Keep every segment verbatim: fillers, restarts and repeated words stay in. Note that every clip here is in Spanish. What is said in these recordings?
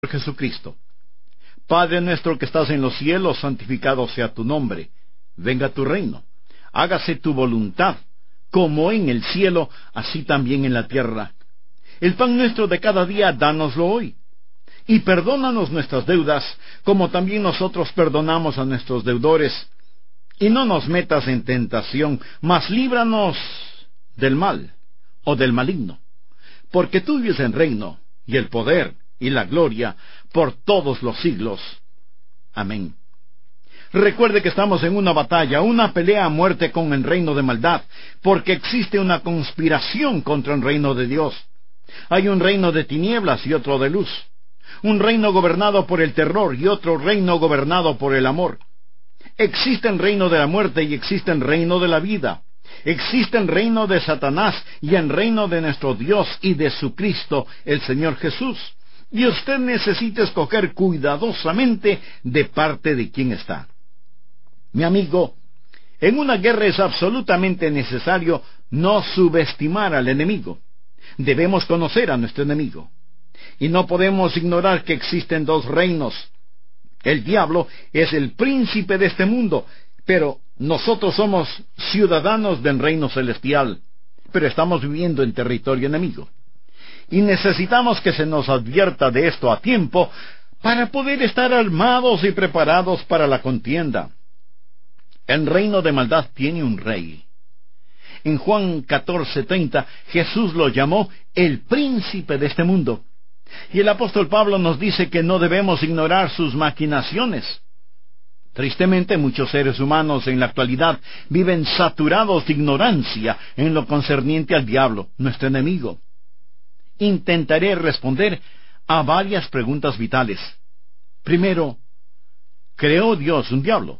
Jesucristo. Padre nuestro que estás en los cielos, santificado sea tu nombre. Venga tu reino. Hágase tu voluntad, como en el cielo, así también en la tierra. El pan nuestro de cada día, dánoslo hoy. Y perdónanos nuestras deudas, como también nosotros perdonamos a nuestros deudores. Y no nos metas en tentación, mas líbranos del mal, o del maligno. Porque tuyo es el reino, y el poder, y la gloria, por todos los siglos. Amén. Recuerde que estamos en una batalla, una pelea a muerte con el reino de maldad, porque existe una conspiración contra el reino de Dios. Hay un reino de tinieblas y otro de luz. Un reino gobernado por el terror y otro reino gobernado por el amor. Existe el reino de la muerte y existe el reino de la vida. Existe el reino de Satanás y el reino de nuestro Dios y de su Cristo, el Señor Jesús. Y usted necesita escoger cuidadosamente de parte de quién está. Mi amigo, en una guerra es absolutamente necesario no subestimar al enemigo. Debemos conocer a nuestro enemigo. Y no podemos ignorar que existen dos reinos. El diablo es el príncipe de este mundo, pero nosotros somos ciudadanos del reino celestial, pero estamos viviendo en territorio enemigo. Y necesitamos que se nos advierta de esto a tiempo para poder estar armados y preparados para la contienda. El reino de maldad tiene un rey. En Juan catorce treinta, Jesús lo llamó el príncipe de este mundo. Y el apóstol Pablo nos dice que no debemos ignorar sus maquinaciones. Tristemente, muchos seres humanos en la actualidad viven saturados de ignorancia en lo concerniente al diablo, nuestro enemigo. Intentaré responder a varias preguntas vitales. Primero, ¿creó Dios un diablo?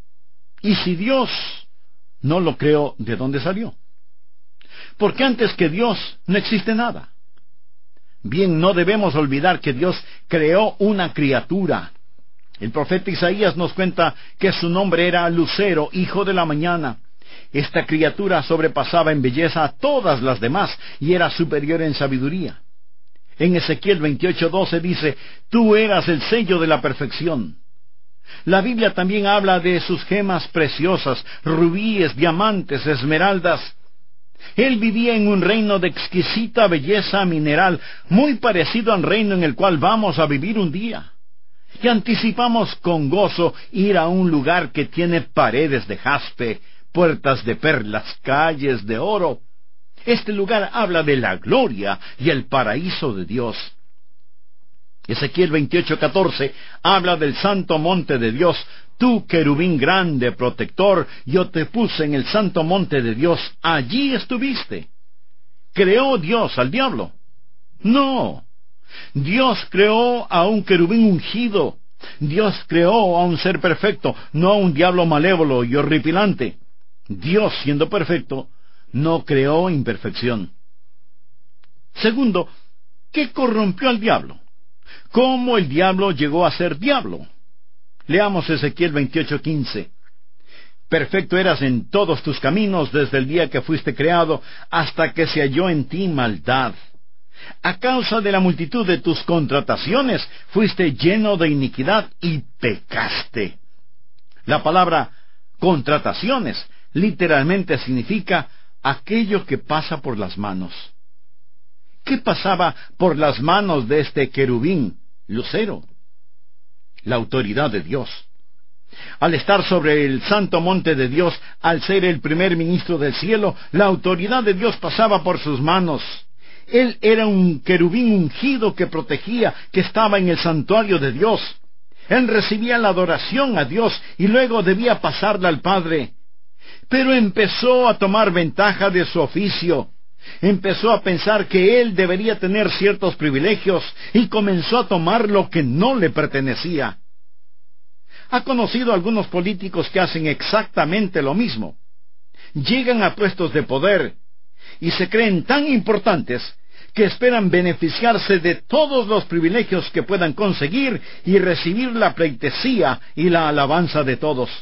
Y si Dios no lo creó, ¿de dónde salió? Porque antes que Dios no existe nada. Bien, no debemos olvidar que Dios creó una criatura. El profeta Isaías nos cuenta que su nombre era Lucero, hijo de la mañana. Esta criatura sobrepasaba en belleza a todas las demás y era superior en sabiduría. En Ezequiel veintiocho doce dice, tú eras el sello de la perfección. La Biblia también habla de sus gemas preciosas, rubíes, diamantes, esmeraldas. Él vivía en un reino de exquisita belleza mineral, muy parecido al reino en el cual vamos a vivir un día. Y anticipamos con gozo ir a un lugar que tiene paredes de jaspe, puertas de perlas, calles de oro. Este lugar habla de la gloria y el paraíso de Dios. Ezequiel veintiocho catorce habla del santo monte de Dios. Tú, querubín grande, protector, yo te puse en el santo monte de Dios. Allí estuviste. ¿Creó Dios al diablo? No. Dios creó a un querubín ungido. Dios creó a un ser perfecto, no a un diablo malévolo y horripilante. Dios, siendo perfecto, no creó imperfección. Segundo, ¿qué corrompió al diablo? ¿Cómo el diablo llegó a ser diablo? Leamos Ezequiel veintiocho quince. Perfecto eras en todos tus caminos desde el día que fuiste creado hasta que se halló en ti maldad. A causa de la multitud de tus contrataciones fuiste lleno de iniquidad y pecaste. La palabra contrataciones literalmente significa aquello que pasa por las manos. ¿Qué pasaba por las manos de este querubín, Lucero? La autoridad de Dios. Al estar sobre el santo monte de Dios, al ser el primer ministro del cielo, la autoridad de Dios pasaba por sus manos. Él era un querubín ungido que protegía, que estaba en el santuario de Dios. Él recibía la adoración a Dios y luego debía pasarla al Padre. Pero empezó a tomar ventaja de su oficio. Empezó a pensar que él debería tener ciertos privilegios y comenzó a tomar lo que no le pertenecía. Ha conocido algunos políticos que hacen exactamente lo mismo. Llegan a puestos de poder y se creen tan importantes que esperan beneficiarse de todos los privilegios que puedan conseguir y recibir la pleitesía y la alabanza de todos.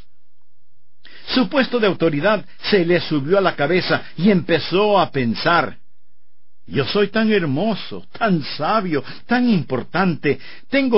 Su puesto de autoridad se le subió a la cabeza y empezó a pensar, Yo soy tan hermoso, tan sabio, tan importante. Tengo